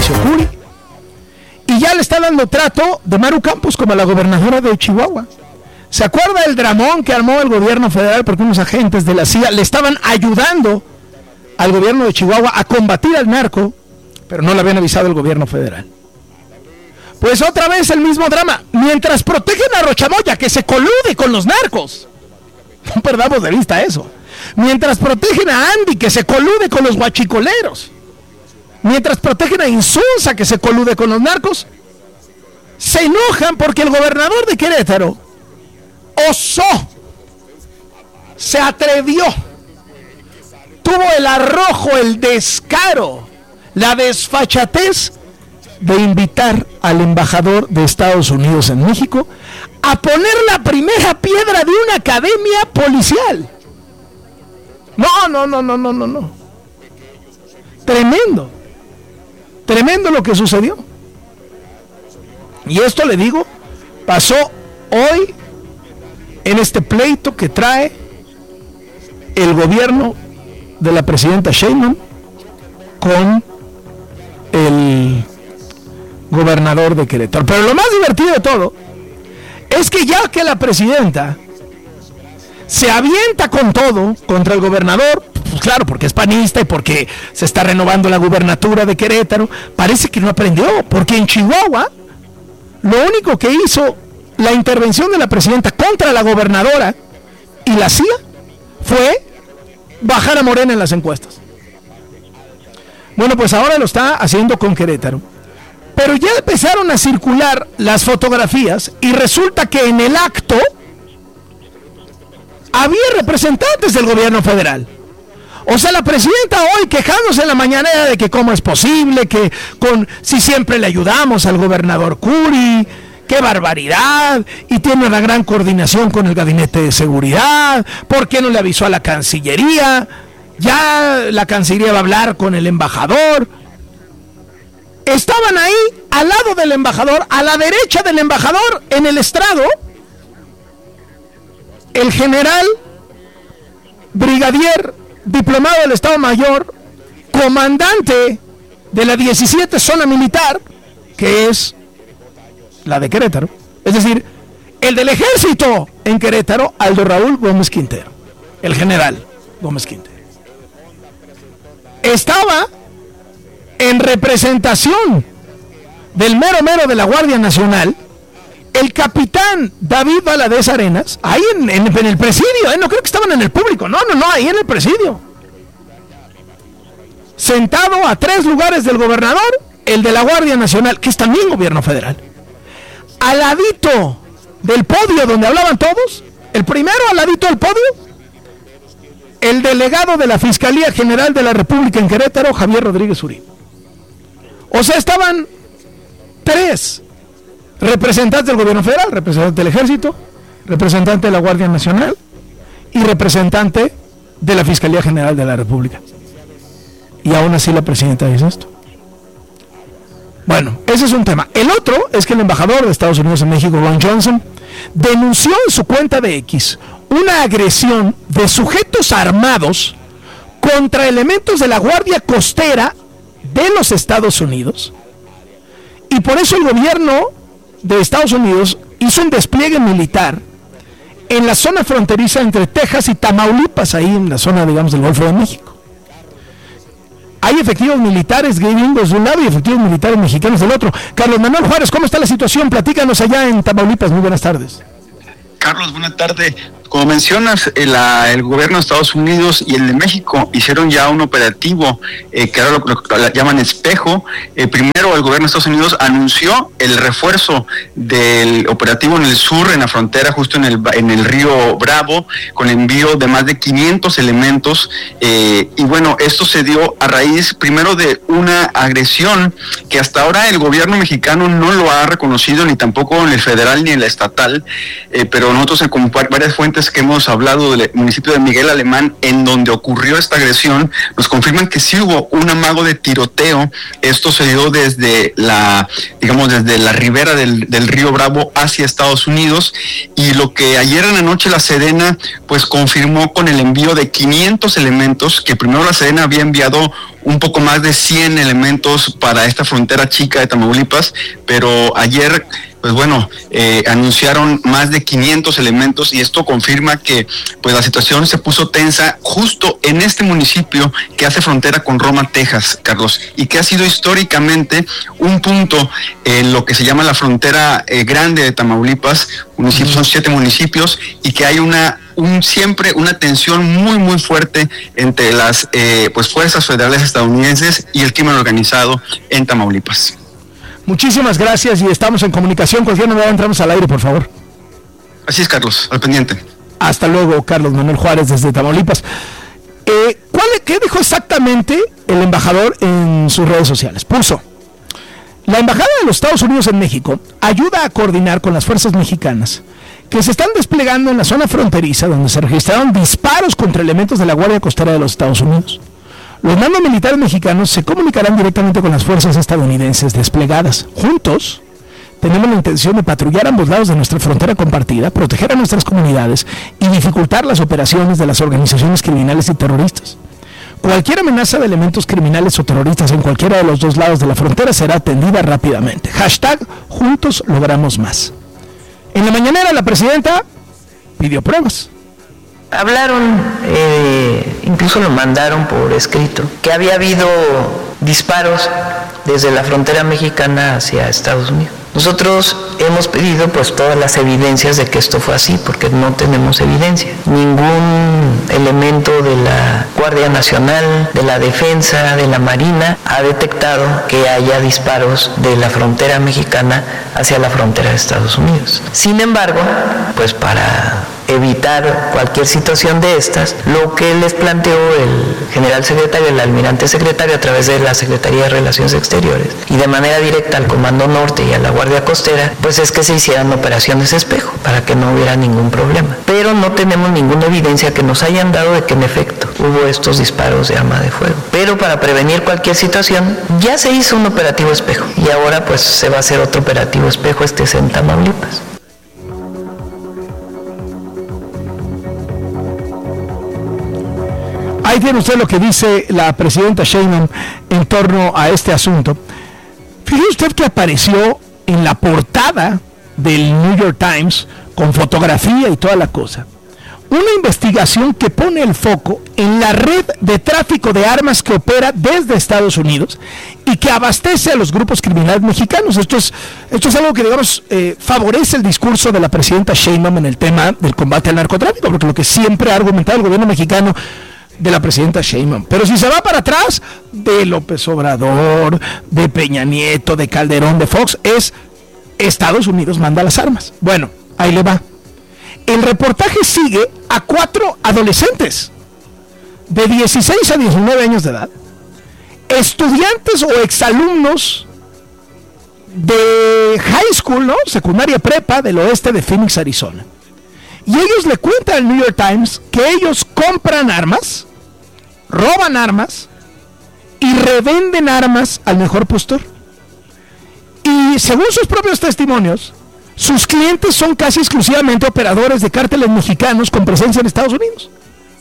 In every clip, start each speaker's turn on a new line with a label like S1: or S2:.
S1: Mauricio Curi. Y ya le está dando trato de Maru Campos como la gobernadora de Chihuahua. ¿Se acuerda el dramón que armó el gobierno federal porque unos agentes de la CIA le estaban ayudando al gobierno de Chihuahua a combatir al narco, pero no le habían avisado el gobierno federal? Pues otra vez el mismo drama. Mientras protegen a Rochamoya, que se colude con los narcos. No perdamos de vista eso. Mientras protegen a Andy, que se colude con los guachicoleros. Mientras protegen a Insulza, que se colude con los narcos, se enojan porque el gobernador de Querétaro osó, se atrevió, tuvo el arrojo, el descaro, la desfachatez de invitar al embajador de Estados Unidos en México a poner la primera piedra de una academia policial. No. Tremendo lo que sucedió. Y esto, le digo, pasó hoy en este pleito que trae el gobierno de la presidenta Sheinbaum con el gobernador de Querétaro. Pero lo más divertido de todo es que ya que la presidenta se avienta con todo contra el gobernador, pues claro, porque es panista y porque se está renovando la gubernatura de Querétaro, parece que no aprendió, porque en Chihuahua lo único que hizo la intervención de la presidenta contra la gobernadora y la CIA fue bajar a Morena en las encuestas. Bueno, pues ahora lo está haciendo con Querétaro. Pero ya empezaron a circular las fotografías y resulta que en el acto había representantes del gobierno federal. O sea, la presidenta hoy quejándose en la mañanera de que cómo es posible, que si siempre le ayudamos al gobernador Curi, qué barbaridad, y tiene una gran coordinación con el gabinete de seguridad, ¿por qué no le avisó a la Cancillería? Ya la Cancillería va a hablar con el embajador. Estaban ahí, al lado del embajador, a la derecha del embajador, en el estrado, el general brigadier diplomado del Estado Mayor, comandante de la 17 Zona Militar, que es la de Querétaro, es decir, el del Ejército en Querétaro, Aldo Raúl Gómez Quintero, el general Gómez Quintero. Estaba en representación del mero de la Guardia Nacional, el capitán David Valadez Arenas, ahí en el presidio, no creo que estaban en el público, no, ahí en el presidio. Sentado a 3 lugares del gobernador, el de la Guardia Nacional, que es también gobierno federal. Al ladito del podio donde hablaban todos, el primero al ladito del podio, el delegado de la Fiscalía General de la República en Querétaro, Javier Rodríguez Urín. O sea, estaban 3 representantes del gobierno federal, representante del Ejército, representante de la Guardia Nacional y representante de la Fiscalía General de la República. Y aún así la presidenta dice esto. Bueno, ese es un tema. El otro es que el embajador de Estados Unidos en México, Ron Johnson, denunció en su cuenta de X una agresión de sujetos armados contra elementos de la Guardia Costera de los Estados Unidos, y por eso el gobierno de Estados Unidos hizo un despliegue militar en la zona fronteriza entre Texas y Tamaulipas, ahí en la zona, digamos, del Golfo de México. Hay efectivos militares gringos de un lado y efectivos militares mexicanos del otro. Carlos Manuel Juárez, ¿cómo está la situación? Platícanos allá en Tamaulipas. Muy buenas tardes.
S2: Carlos, buenas tardes. Como mencionas, el gobierno de Estados Unidos y el de México hicieron ya un operativo que ahora lo llaman Espejo. Primero, el gobierno de Estados Unidos anunció el refuerzo del operativo en el sur, en la frontera, justo en el río Bravo, con envío de más de 500 elementos. Y bueno, esto se dio a raíz, primero, de una agresión que hasta ahora el gobierno mexicano no lo ha reconocido, ni tampoco en el federal ni en la estatal, pero nosotros, con varias fuentes fuentes que hemos hablado del municipio de Miguel Alemán, en donde ocurrió esta agresión, nos confirman que sí hubo un amago de tiroteo. Esto se dio desde la ribera del río Bravo hacia Estados Unidos, y lo que ayer en la noche la Sedena pues confirmó con el envío de 500 elementos, que primero la Sedena había enviado un poco más de 100 elementos para esta frontera chica de Tamaulipas, pero ayer pues bueno, anunciaron más de 500 elementos, y esto confirma que pues la situación se puso tensa justo en este municipio que hace frontera con Roma, Texas, Carlos, y que ha sido históricamente un punto en lo que se llama la frontera grande de Tamaulipas. Son 7 municipios, y que hay siempre una tensión muy fuerte entre las fuerzas federales estadounidenses y el crimen organizado en Tamaulipas.
S1: Muchísimas gracias, y estamos en comunicación. Cualquier novedad, entramos al aire, por favor.
S2: Así es, Carlos, al pendiente.
S1: Hasta luego, Carlos Manuel Juárez, desde Tamaulipas. ¿Qué dijo exactamente el embajador en sus redes sociales? Puso: la Embajada de los Estados Unidos en México ayuda a coordinar con las fuerzas mexicanas que se están desplegando en la zona fronteriza, donde se registraron disparos contra elementos de la Guardia Costera de los Estados Unidos. Los mandos militares mexicanos se comunicarán directamente con las fuerzas estadounidenses desplegadas. Juntos, tenemos la intención de patrullar ambos lados de nuestra frontera compartida, proteger a nuestras comunidades y dificultar las operaciones de las organizaciones criminales y terroristas. Cualquier amenaza de elementos criminales o terroristas en cualquiera de los dos lados de la frontera será atendida rápidamente. Hashtag Juntos Logramos Más. En la mañanera, la presidenta pidió pruebas.
S3: Hablaron, incluso lo mandaron por escrito, que había habido disparos desde la frontera mexicana hacia Estados Unidos. Nosotros hemos pedido pues todas las evidencias de que esto fue así, porque no tenemos evidencia. Ningún elemento de la Guardia Nacional, de la Defensa, de la Marina ha detectado que haya disparos de la frontera mexicana hacia la frontera de Estados Unidos. Sin embargo, pues para evitar cualquier situación de estas, lo que les planteó el general secretario, el almirante secretario, a través de la Secretaría de Relaciones Exteriores y de manera directa al Comando Norte y a la Guardia Costera, pues es que se hicieran operaciones espejo para que no hubiera ningún problema. Pero no tenemos ninguna evidencia que nos hayan dado de que en efecto hubo estos disparos de arma de fuego. Pero para prevenir cualquier situación, ya se hizo un operativo espejo y ahora pues se va a hacer otro operativo espejo, este es en Tamaulipas.
S1: Ahí tiene usted lo que dice la presidenta Sheinbaum en torno a este asunto. Fíjese usted que apareció en la portada del New York Times, con fotografía y toda la cosa, una investigación que pone el foco en la red de tráfico de armas que opera desde Estados Unidos y que abastece a los grupos criminales mexicanos. Esto es algo que, digamos, favorece el discurso de la presidenta Sheinbaum en el tema del combate al narcotráfico, porque lo que siempre ha argumentado el gobierno mexicano de la presidenta Sheinbaum. Pero si se va para atrás, de López Obrador, de Peña Nieto, de Calderón, de Fox, es Estados Unidos manda las armas. Bueno, ahí le va. El reportaje sigue a 4 adolescentes de 16 a 19 años de edad, estudiantes o exalumnos de high school, ¿no? Secundaria prepa del oeste de Phoenix, Arizona. Y ellos le cuentan al New York Times que ellos compran armas, roban armas y revenden armas al mejor postor. Y según sus propios testimonios, sus clientes son casi exclusivamente operadores de cárteles mexicanos con presencia en Estados Unidos.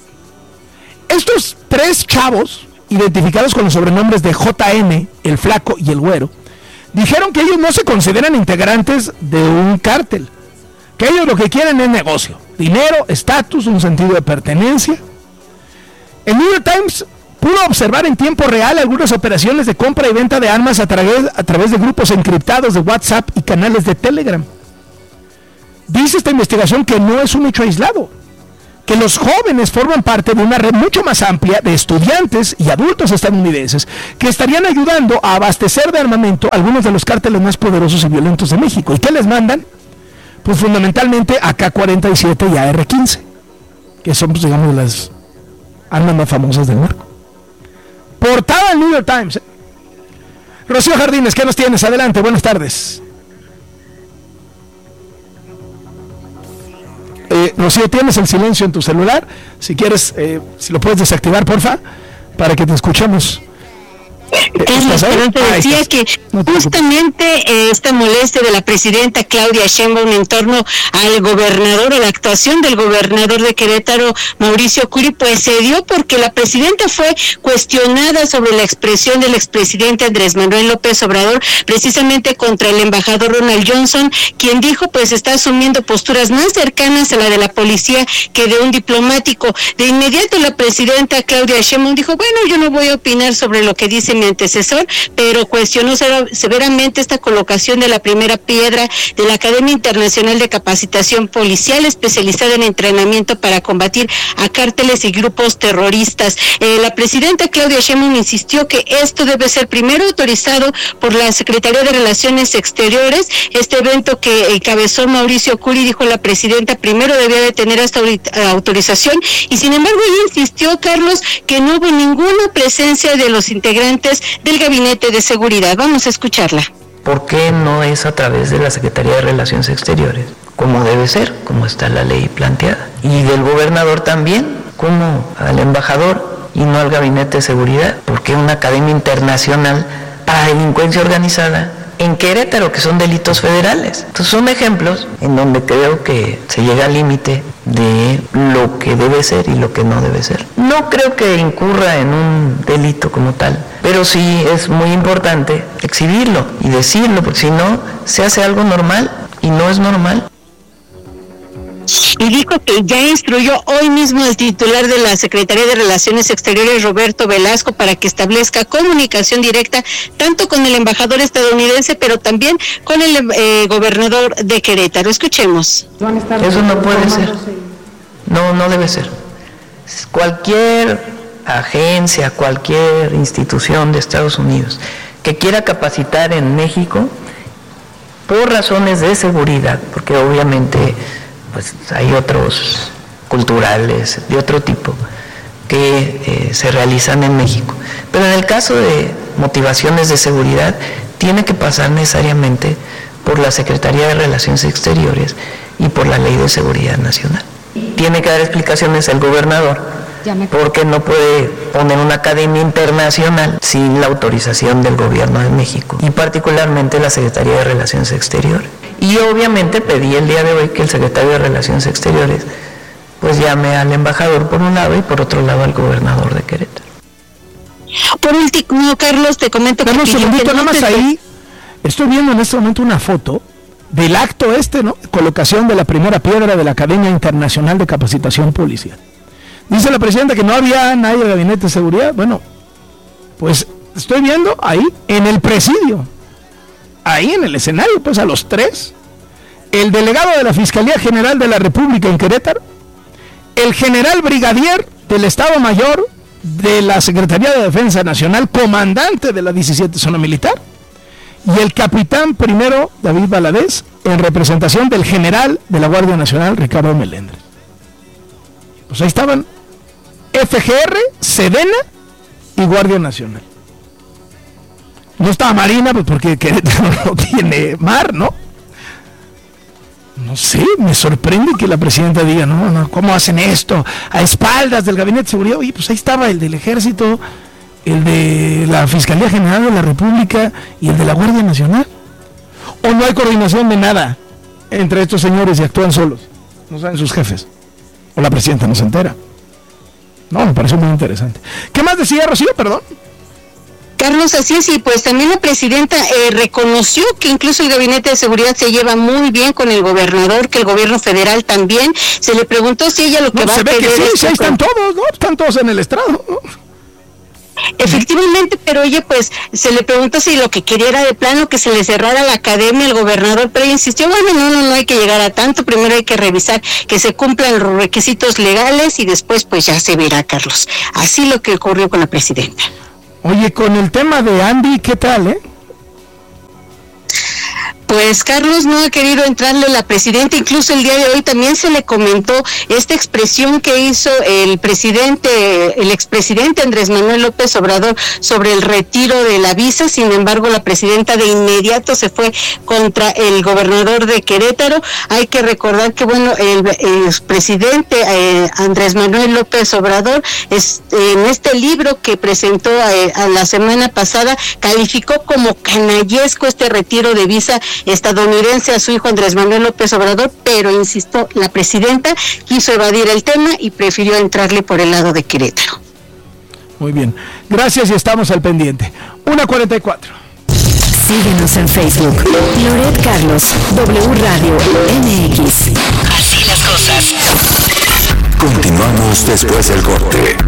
S1: Estos 3 chavos, identificados con los sobrenombres de JM, el Flaco y el Güero, dijeron que ellos no se consideran integrantes de un cártel, que ellos lo que quieren es negocio, dinero, estatus, un sentido de pertenencia. El New York Times pudo observar en tiempo real algunas operaciones de compra y venta de armas a través de grupos encriptados de WhatsApp y canales de Telegram. Dice esta investigación que no es un hecho aislado, que los jóvenes forman parte de una red mucho más amplia de estudiantes y adultos estadounidenses que estarían ayudando a abastecer de armamento a algunos de los cárteles más poderosos y violentos de México. ¿Y qué les mandan? Pues fundamentalmente AK-47 y AR-15, que son, pues, digamos, las armas más famosas del narco. Portada del New York Times. Rocío Jardines, ¿qué nos tienes? Adelante, buenas tardes. Rocío, tienes el silencio en tu celular. Si quieres, si lo puedes desactivar, porfa, para que te escuchemos.
S4: Carlos, pero te decía que justamente esta molestia de la presidenta Claudia Sheinbaum en torno al gobernador, a la actuación del gobernador de Querétaro, Mauricio Curi, pues se dio porque la presidenta fue cuestionada sobre la expresión del expresidente Andrés Manuel López Obrador, precisamente contra el embajador Ronald Johnson, quien dijo pues está asumiendo posturas más cercanas a la de la policía que de un diplomático. De inmediato la presidenta Claudia Sheinbaum dijo, bueno, yo no voy a opinar sobre lo que dice mi antecesor, pero cuestionó severamente esta colocación de la primera piedra de la Academia Internacional de Capacitación Policial especializada en entrenamiento para combatir a cárteles y grupos terroristas. La presidenta Claudia Sheinbaum insistió que esto debe ser primero autorizado por la Secretaría de Relaciones Exteriores. Este evento que encabezó Mauricio Curi, dijo la presidenta, primero debía de tener esta autorización, y sin embargo ella insistió, Carlos, que no hubo ninguna presencia de los integrantes del Gabinete de Seguridad. Vamos a escucharla.
S3: ¿Por qué no es a través de la Secretaría de Relaciones Exteriores? Como debe ser, como está la ley planteada. Y del gobernador también, como al embajador y no al Gabinete de Seguridad. Porque una academia internacional para delincuencia organizada en Querétaro, que son delitos federales. Entonces son ejemplos en donde creo que se llega al límite de lo que debe ser y lo que no debe ser. No creo que incurra en un delito como tal, pero sí es muy importante exhibirlo y decirlo, porque si no, se hace algo normal y no es normal.
S4: Y dijo que ya instruyó hoy mismo al titular de la Secretaría de Relaciones Exteriores, Roberto Velasco, para que establezca comunicación directa tanto con el embajador estadounidense, pero también con el gobernador de Querétaro. Escuchemos.
S3: Eso no puede ser. No debe ser. Cualquier agencia, cualquier institución de Estados Unidos que quiera capacitar en México por razones de seguridad, porque obviamente pues hay otros culturales de otro tipo que se realizan en México, pero en el caso de motivaciones de seguridad tiene que pasar necesariamente por la Secretaría de Relaciones Exteriores y por la Ley de Seguridad Nacional. Tiene que dar explicaciones el gobernador, porque no puede poner una academia internacional sin la autorización del gobierno de México y particularmente la Secretaría de Relaciones Exteriores. Y obviamente pedí el día de hoy que el secretario de Relaciones Exteriores pues llame al embajador por un lado y por otro lado al gobernador de Querétaro.
S4: Por último, Carlos, te comento que...
S1: Dame un segundito, nada más ahí. Estoy viendo en este momento una foto del acto ¿no? Colocación de la primera piedra de la Academia Internacional de Capacitación Policial. Dice la presidenta que no había nadie de Gabinete de Seguridad. Bueno, pues estoy viendo ahí en el presidio, ahí en el escenario, pues a los tres, el delegado de la Fiscalía General de la República en Querétaro, el general brigadier del Estado Mayor de la Secretaría de Defensa Nacional, comandante de la 17 Zona Militar, y el capitán primero David Valadez, en representación del general de la Guardia Nacional, Ricardo Melendres. Pues ahí estaban FGR, Sedena y Guardia Nacional. No estaba Marina, pues porque Querétaro no tiene mar, ¿no? No sé, me sorprende que la presidenta diga, no, ¿cómo hacen esto? A espaldas del Gabinete de Seguridad. Oye, pues ahí estaba el del Ejército, el de la Fiscalía General de la República y el de la Guardia Nacional. ¿O no hay coordinación de nada entre estos señores y actúan solos? No saben sus jefes. O la presidenta no se entera. No, me pareció muy interesante. ¿Qué más decía Rocío? Perdón.
S4: Carlos, así es, y pues también la presidenta reconoció que incluso el Gabinete de Seguridad se lleva muy bien con el gobernador, que el gobierno federal también. Se le preguntó si ella lo que va a pedir...
S1: Se ve que sí, ahí están todos, ¿no? Están todos en el estrado, ¿no?
S4: Efectivamente, pero oye, pues se le preguntó si lo que quería era de plano que se le cerrara la academia al gobernador, pero ella insistió, bueno, no hay que llegar a tanto, primero hay que revisar que se cumplan los requisitos legales y después pues ya se verá, Carlos. Así lo que ocurrió con la presidenta.
S1: Oye, con el tema de Andy, ¿qué tal,
S4: Pues Carlos no ha querido entrarle la presidenta, incluso el día de hoy también se le comentó esta expresión que hizo el expresidente Andrés Manuel López Obrador sobre el retiro de la visa. Sin embargo, la presidenta de inmediato se fue contra el gobernador de Querétaro. Hay que recordar que el expresidente Andrés Manuel López Obrador en este libro que presentó a la semana pasada calificó como canallesco este retiro de visa estadounidense a su hijo Andrés Manuel López Obrador, pero insistió, la presidenta quiso evadir el tema y prefirió entrarle por el lado de Querétaro.
S1: Muy bien, gracias y estamos al pendiente. 1:44.
S5: Síguenos en Facebook, Loret Carlos, W Radio MX.
S6: Así las cosas. Continuamos después del corte.